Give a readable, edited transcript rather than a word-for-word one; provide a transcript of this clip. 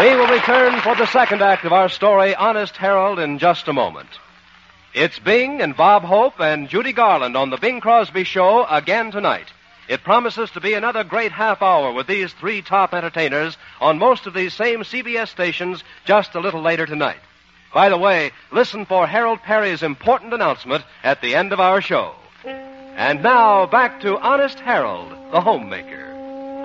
We will return for the second act of our story, Honest Harold, in just a moment. It's Bing and Bob Hope and Judy Garland on the Bing Crosby Show again tonight. It promises to be another great half hour with these three top entertainers on most of these same CBS stations just a little later tonight. By the way, listen for Harold Perry's important announcement at the end of our show. And now, back to Honest Harold, the homemaker.